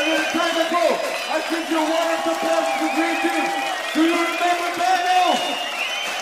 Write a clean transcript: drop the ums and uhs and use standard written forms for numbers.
time to go. I think you're one of the best